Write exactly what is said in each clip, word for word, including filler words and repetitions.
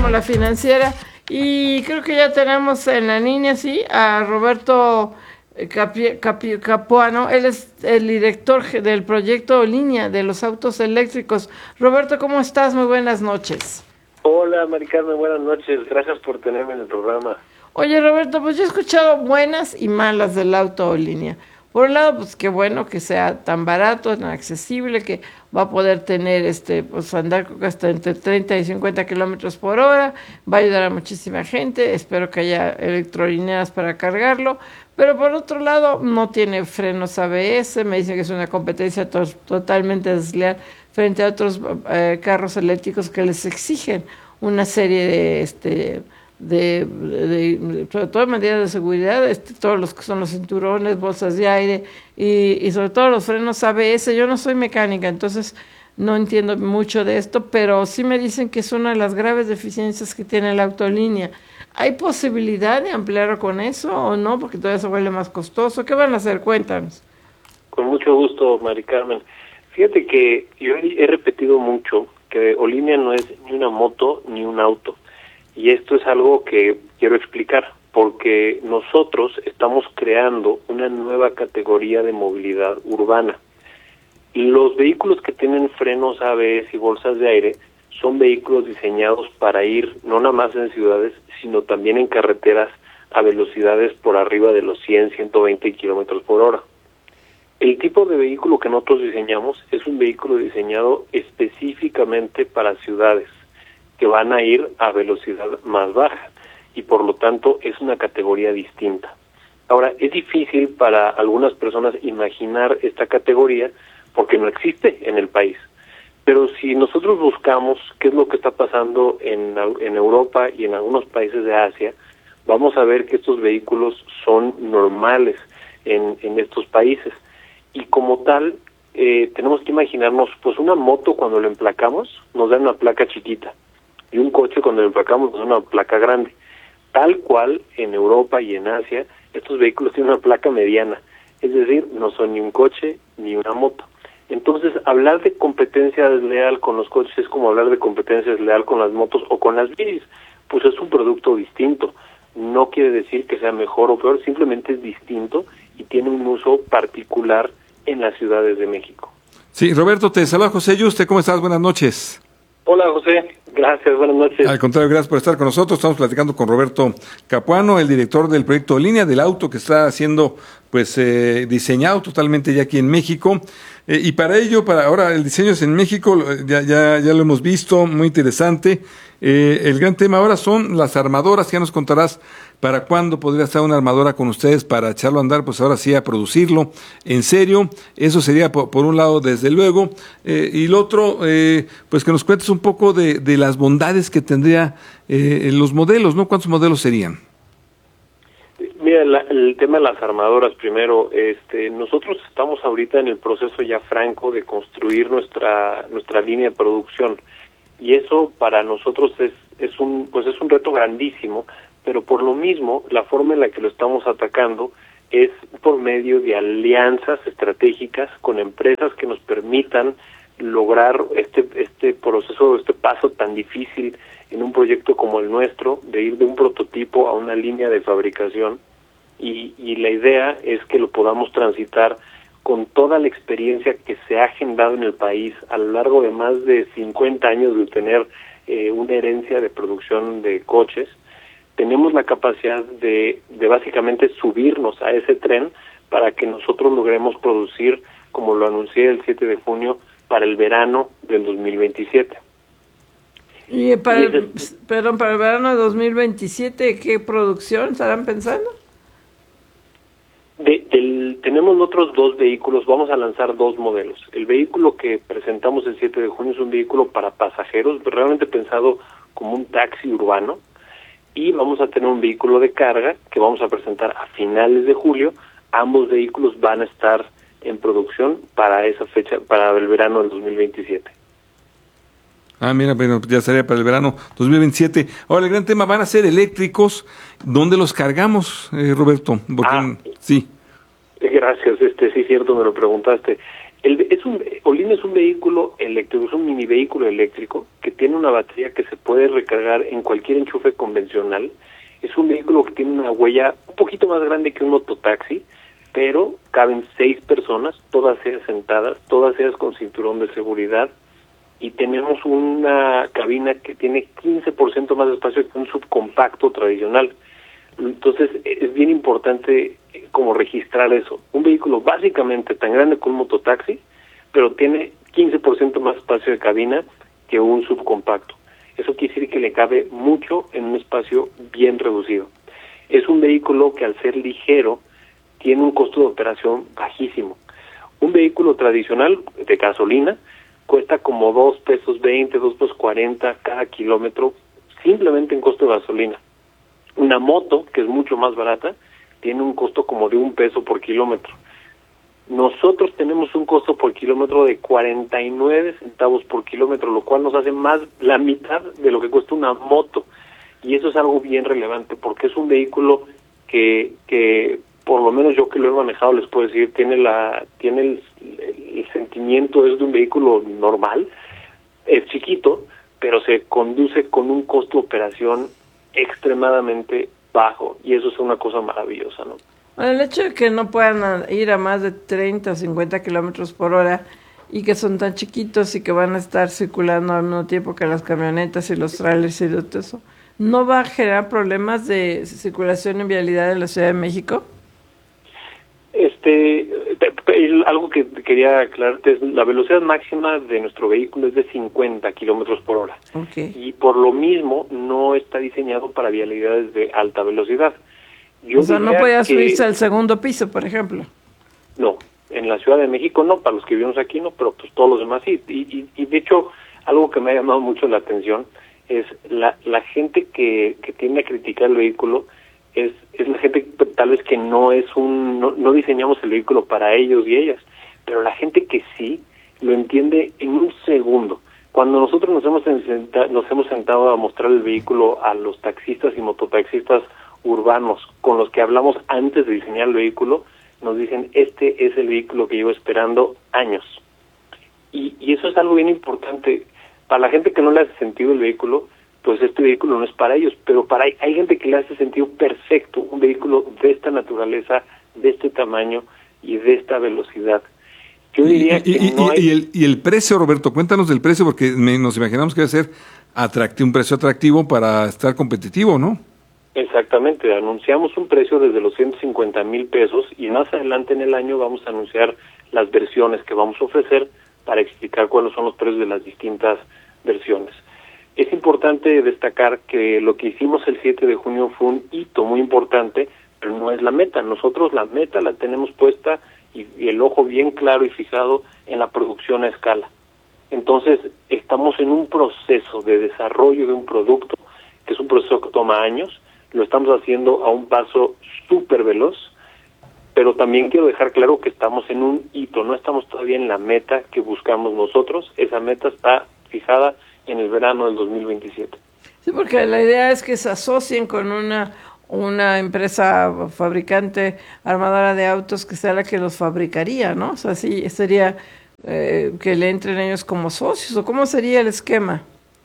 La financiera, y creo que ya tenemos en la línea, sí, a Roberto Capi, Capi, Capuano. Él es el director del proyecto Línea de los autos eléctricos. Roberto, ¿cómo estás? Muy buenas noches. Hola, Mari Carmen, buenas noches. Gracias por tenerme en el programa. Oye, Roberto, pues yo he escuchado buenas y malas del auto en línea. Por un lado, pues qué bueno que sea tan barato, tan accesible, que va a poder tener, este, pues andar hasta entre treinta y cincuenta kilómetros por hora, va a ayudar a muchísima gente, espero que haya electrolineras para cargarlo, pero por otro lado no tiene frenos A B S, me dicen que es una competencia to totalmente desleal frente a otros eh, carros eléctricos que les exigen una serie de, este, De, de, de, sobre todo en medidas de seguridad, este, todos los que son los cinturones, bolsas de aire y, y sobre todo los frenos A B S. Yo no soy mecánica, entonces no entiendo mucho de esto, pero sí me dicen que es una de las graves deficiencias que tiene el auto en línea. ¿Hay posibilidad de ampliarlo con eso o no? Porque todavía se vuelve más costoso. ¿Qué van a hacer? Cuéntanos. Con mucho gusto, Mari Carmen. Fíjate que yo he, he repetido mucho que Olinea no es ni una moto ni un auto. Y esto es algo que quiero explicar, porque nosotros estamos creando una nueva categoría de movilidad urbana. Los vehículos que tienen frenos A B S y bolsas de aire son vehículos diseñados para ir no nada más en ciudades, sino también en carreteras a velocidades por arriba de los cien, ciento veinte kilómetros por hora. El tipo de vehículo que nosotros diseñamos es un vehículo diseñado específicamente para ciudades, que van a ir a velocidad más baja y por lo tanto es una categoría distinta. Ahora, es difícil para algunas personas imaginar esta categoría porque no existe en el país, pero si nosotros buscamos qué es lo que está pasando en, en Europa y en algunos países de Asia, vamos a ver que estos vehículos son normales en, en estos países y como tal eh, tenemos que imaginarnos pues una moto cuando lo emplacamos nos da una placa chiquita, y un coche cuando lo empacamos es una placa grande. Tal cual en Europa y en Asia, estos vehículos tienen una placa mediana, es decir, no son ni un coche ni una moto. Entonces, hablar de competencia desleal con los coches es como hablar de competencia desleal con las motos o con las bicis, pues es un producto distinto. No quiere decir que sea mejor o peor, simplemente es distinto y tiene un uso particular en las ciudades de México. Sí, Roberto, te saluda José Yuste, ¿cómo estás? Buenas noches. Hola, José. Gracias, buenas noches. Al contrario, gracias por estar con nosotros. Estamos platicando con Roberto Capuano, el director del proyecto Línea del auto que está siendo pues eh, diseñado totalmente ya aquí en México. Eh, y para ello, para ahora el diseño es en México, ya, ya, ya lo hemos visto, muy interesante. Eh, el gran tema ahora son las armadoras. Ya nos contarás para cuándo podría estar una armadora con ustedes para echarlo a andar, pues ahora sí a producirlo en serio. Eso sería por, por un lado, desde luego. Eh, y lo otro, eh, pues que nos cuentes un poco de, de las bondades que tendría eh, los modelos, ¿no? ¿Cuántos modelos serían? Mira, la, el tema de las armadoras primero, este, nosotros estamos ahorita en el proceso ya franco de construir nuestra nuestra línea de producción y eso para nosotros es es un pues es un reto grandísimo, pero por lo mismo la forma en la que lo estamos atacando es por medio de alianzas estratégicas con empresas que nos permitan lograr este este proceso, este paso tan difícil en un proyecto como el nuestro, de ir de un prototipo a una línea de fabricación. Y, y la idea es que lo podamos transitar con toda la experiencia que se ha generado en el país a lo largo de más de cincuenta años de tener eh, una herencia de producción de coches. Tenemos la capacidad de, de básicamente subirnos a ese tren para que nosotros logremos producir, como lo anuncié el siete de junio, para el verano del dos mil veintisiete. Y para el, perdón, para el verano de dos mil veintisiete, ¿qué producción estarán pensando? De, del, tenemos otros dos vehículos, vamos a lanzar dos modelos. El vehículo que presentamos el siete de junio es un vehículo para pasajeros, realmente pensado como un taxi urbano, y vamos a tener un vehículo de carga que vamos a presentar a finales de julio. Ambos vehículos van a estar en producción para esa fecha, para el verano del dos mil veintisiete. Ah, mira, bueno, ya sería para el verano dos mil veintisiete. Ahora, el gran tema, van a ser eléctricos. ¿Dónde los cargamos, eh, Roberto? Porque, ah, sí. Gracias, este sí, cierto, me lo preguntaste. El, es un, Olinea es un vehículo eléctrico, es un mini vehículo eléctrico que tiene una batería que se puede recargar en cualquier enchufe convencional. Es un vehículo que tiene una huella un poquito más grande que un mototaxi, pero caben seis personas, todas ellas sentadas, todas ellas con cinturón de seguridad, y tenemos una cabina que tiene quince por ciento más de espacio que un subcompacto tradicional. Entonces es bien importante como registrar eso. Un vehículo básicamente tan grande como un mototaxi, pero tiene quince por ciento más espacio de cabina que un subcompacto. Eso quiere decir que le cabe mucho en un espacio bien reducido. Es un vehículo que al ser ligero tiene un costo de operación bajísimo. Un vehículo tradicional de gasolina cuesta como dos pesos veinte, dos pesos cuarenta cada kilómetro, simplemente en costo de gasolina. Una moto, que es mucho más barata, tiene un costo como de un peso por kilómetro. Nosotros tenemos un costo por kilómetro de cuarenta y nueve centavos por kilómetro, lo cual nos hace más la mitad de lo que cuesta una moto. Y eso es algo bien relevante, porque es un vehículo que, que por lo menos yo que lo he manejado les puedo decir, tiene la tiene el, el sentimiento es de un vehículo normal, es chiquito, pero se conduce con un costo de operación extremadamente bajo, y eso es una cosa maravillosa, ¿no? Bueno, el hecho de que no puedan ir a más de treinta o cincuenta kilómetros por hora y que son tan chiquitos y que van a estar circulando al mismo tiempo que las camionetas y los trailers y todo eso, ¿no va a generar problemas de circulación en vialidad en la Ciudad de México? Este, algo que quería aclararte es la velocidad máxima de nuestro vehículo es de cincuenta kilómetros por hora. Okay. Y por lo mismo no está diseñado para vialidades de alta velocidad. Yo o sea, no podía que, subirse al segundo piso, por ejemplo. No, en la Ciudad de México no, para los que vivimos aquí no, pero pues todos los demás sí. Y, y, y de hecho, algo que me ha llamado mucho la atención es la, la gente que, que tiende a criticar el vehículo, es, es la gente tal vez que no es un, no, no diseñamos el vehículo para ellos y ellas, pero la gente que sí lo entiende en un segundo. Cuando nosotros nos hemos, senta, nos hemos sentado a mostrar el vehículo a los taxistas y mototaxistas urbanos con los que hablamos antes de diseñar el vehículo, nos dicen, este es el vehículo que llevo esperando años. Y, y eso es algo bien importante. Para la gente que no le hace sentido el vehículo, pues este vehículo no es para ellos, pero para hay, hay gente que le hace sentido perfecto un vehículo de esta naturaleza, de este tamaño y de esta velocidad. Yo diría y, que y, no y, hay... y, el, y el precio, Roberto, cuéntanos del precio, porque me, nos imaginamos que va a ser atractivo, un precio atractivo para estar competitivo, ¿no? Exactamente, anunciamos un precio desde los ciento cincuenta mil pesos y más adelante en el año vamos a anunciar las versiones que vamos a ofrecer para explicar cuáles son los precios de las distintas versiones. Es importante destacar que lo que hicimos el siete de junio fue un hito muy importante, pero no es la meta. Nosotros la meta la tenemos puesta y, y el ojo bien claro y fijado en la producción a escala. Entonces, estamos en un proceso de desarrollo de un producto, que es un proceso que toma años, lo estamos haciendo a un paso súper veloz, pero también quiero dejar claro que estamos en un hito, no estamos todavía en la meta que buscamos nosotros, esa meta está fijada en el verano del dos mil veintisiete. Sí, porque la idea es que se asocien con una una empresa fabricante, armadora de autos, que sea la que los fabricaría, ¿no? O sea, sí, sería eh, que le entren ellos como socios, ¿o cómo sería el esquema?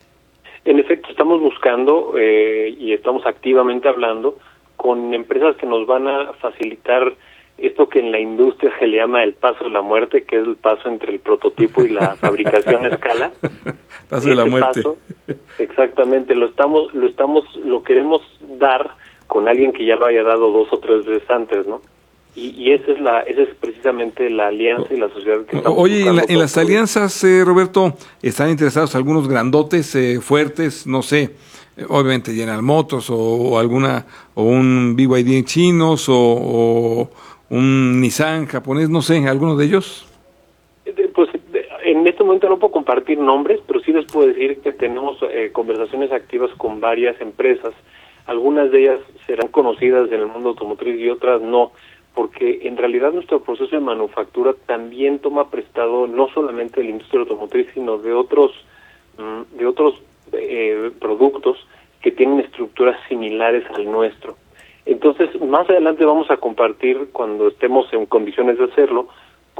En efecto, estamos buscando eh, y estamos activamente hablando con empresas que nos van a facilitar esto que en la industria se le llama el paso de la muerte, que es el paso entre el prototipo y la fabricación a escala. Paso de la muerte. Paso, exactamente, lo estamos, lo estamos, lo queremos dar con alguien que ya lo haya dado dos o tres veces antes, ¿no? Y, y esa es la, esa es precisamente la alianza y la sociedad que estamos Oye, en, la, en las todos. alianzas, eh, Roberto, ¿están interesados algunos grandotes, eh, fuertes, no sé, eh, obviamente General Motors o, o alguna, o un B Y D chinos o, o un Nissan japonés, no sé, alguno de ellos? Pues en este momento no puedo compartir nombres, pero sí les puedo decir que tenemos eh, conversaciones activas con varias empresas. Algunas de ellas serán conocidas en el mundo automotriz y otras no, porque en realidad nuestro proceso de manufactura también toma prestado no solamente de la industria automotriz, sino de otros de otros eh, productos que tienen estructuras similares al nuestro. Entonces, más adelante vamos a compartir, cuando estemos en condiciones de hacerlo,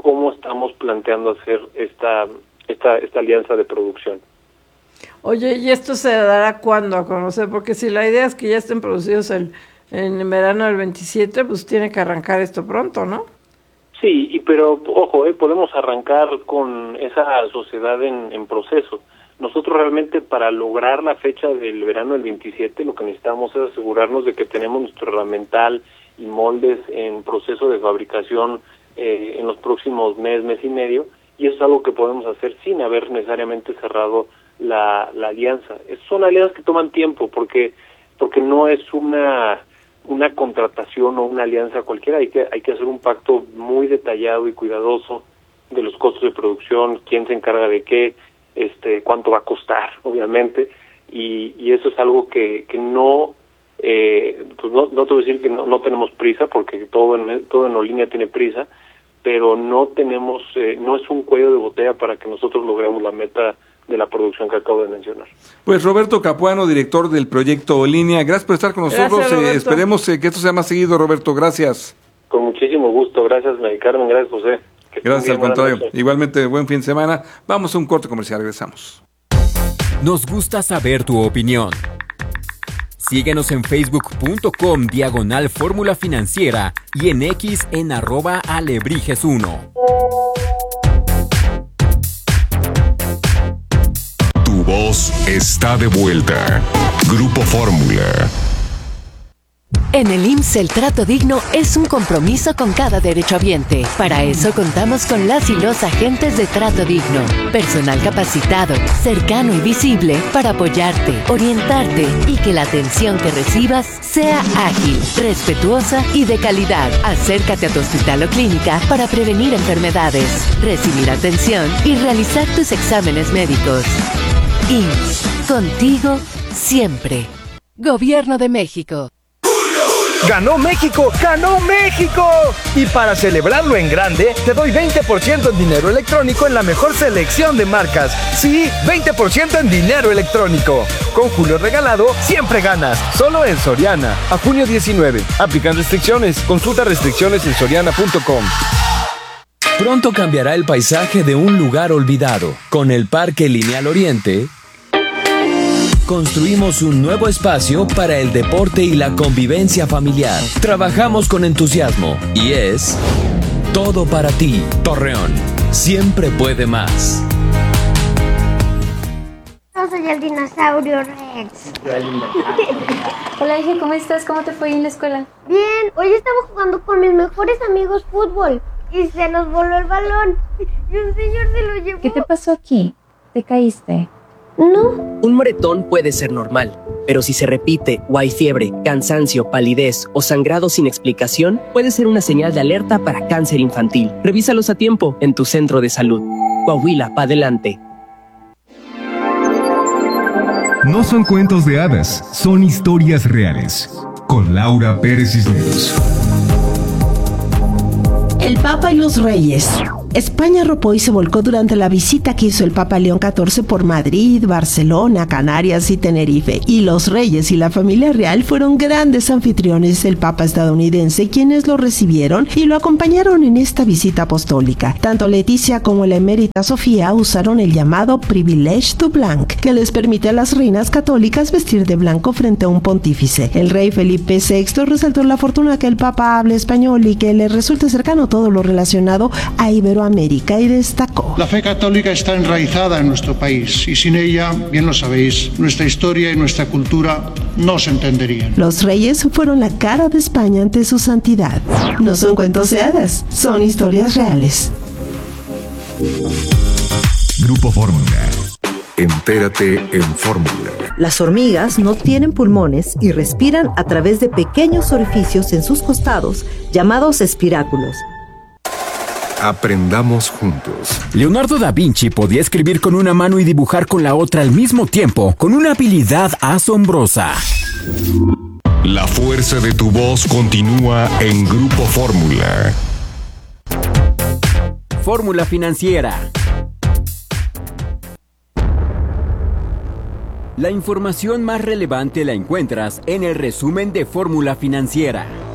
cómo estamos planteando hacer esta, esta, esta alianza de producción. Oye, ¿y esto se dará cuándo a conocer? Porque si la idea es que ya estén producidos el, en verano del veintisiete, pues tiene que arrancar esto pronto, ¿no? Sí, y pero ojo, eh, podemos arrancar con esa sociedad en, en proceso. Nosotros realmente para lograr la fecha del verano del veintisiete lo que necesitamos es asegurarnos de que tenemos nuestro herramental y moldes en proceso de fabricación eh, en los próximos mes, mes y medio, y eso es algo que podemos hacer sin haber necesariamente cerrado la, la alianza. Es, son alianzas que toman tiempo porque porque no es una una contratación o una alianza cualquiera, hay que hay que hacer un pacto muy detallado y cuidadoso de los costos de producción, quién se encarga de qué, este cuánto va a costar, obviamente, y, y eso es algo que, que no, eh, pues no, no te voy a decir que no, no tenemos prisa, porque todo en, todo en Olinia tiene prisa, pero no tenemos, eh, no es un cuello de botella para que nosotros logremos la meta de la producción que acabo de mencionar. Pues Roberto Capuano, director del proyecto Olinia, gracias por estar con nosotros, Gracias, eh, esperemos eh, que esto sea más seguido, Roberto, gracias. Con muchísimo gusto, gracias Mari Carmen, gracias José. Que Gracias, al buenas contrario. noches. Igualmente, buen fin de semana. Vamos a un corte comercial, regresamos. Nos gusta saber tu opinión. Síguenos en facebook.com diagonal fórmula financiera y en X en arroba alebrijes uno. Tu voz está de vuelta. Grupo Fórmula. En el I M S S el trato digno es un compromiso con cada derechohabiente. Para eso contamos con las y los agentes de trato digno. Personal capacitado, cercano y visible para apoyarte, orientarte y que la atención que recibas sea ágil, respetuosa y de calidad. Acércate a tu hospital o clínica para prevenir enfermedades, recibir atención y realizar tus exámenes médicos. I M S S, contigo siempre. Gobierno de México. ¡Ganó México! ¡Ganó México! Y para celebrarlo en grande, te doy veinte por ciento en dinero electrónico en la mejor selección de marcas. Sí, veinte por ciento en dinero electrónico. Con Julio Regalado, siempre ganas. Solo en Soriana. A junio diecinueve. Aplican restricciones. Consulta restricciones en soriana punto com. Pronto cambiará el paisaje de un lugar olvidado. Con el Parque Lineal Oriente, construimos un nuevo espacio para el deporte y la convivencia familiar. Trabajamos con entusiasmo y es todo para ti. Torreón, siempre puede más. Yo soy el dinosaurio Rex. Hola, hija, ¿cómo estás? ¿Cómo te fue en la escuela? Bien, hoy estamos jugando con mis mejores amigos fútbol y se nos voló el balón y un señor se lo llevó. ¿Qué te pasó aquí? ¿Te caíste? No. Un moretón puede ser normal, pero si se repite o hay fiebre, cansancio, palidez o sangrado sin explicación, puede ser una señal de alerta para cáncer infantil. Revísalos a tiempo en tu centro de salud. Coahuila, pa' adelante. No son cuentos de hadas, son historias reales. Con Laura Pérez Cisneros. El Papa y los Reyes. España arropó y se volcó durante la visita que hizo el Papa León catorce por Madrid, Barcelona, Canarias y Tenerife. Y los reyes y la familia real fueron grandes anfitriones del Papa estadounidense, quienes lo recibieron y lo acompañaron en esta visita apostólica. Tanto Leticia como la emérita Sofía usaron el llamado Privilege du Blanc, que les permite a las reinas católicas vestir de blanco frente a un pontífice. El rey Felipe sexto resaltó la fortuna que el Papa hable español y que le resulte cercano todo lo relacionado a Iberoamérica. América y destacó: la fe católica está enraizada en nuestro país y sin ella, bien lo sabéis, nuestra historia y nuestra cultura no se entenderían. Los reyes fueron la cara de España ante su santidad. No son cuentos de hadas, son historias reales. Grupo Fórmula. Entérate en Fórmula. Las hormigas no tienen pulmones y respiran a través de pequeños orificios en sus costados, llamados espiráculos. Aprendamos juntos. Leonardo da Vinci podía escribir con una mano y dibujar con la otra al mismo tiempo, con una habilidad asombrosa. La fuerza de tu voz continúa en Grupo Fórmula. Fórmula Financiera. La información más relevante la encuentras en el resumen de Fórmula Financiera.